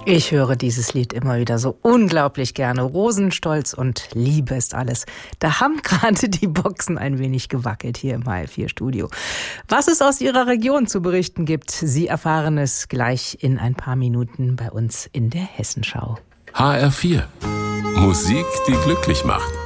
Ich höre dieses Lied immer wieder so unglaublich gerne. Rosenstolz und Liebe ist alles. Da haben gerade die Boxen ein wenig gewackelt hier im HR4-Studio. Was es aus Ihrer Region zu berichten gibt, Sie erfahren es gleich in ein paar Minuten bei uns in der Hessenschau. HR4. Musik, die glücklich macht.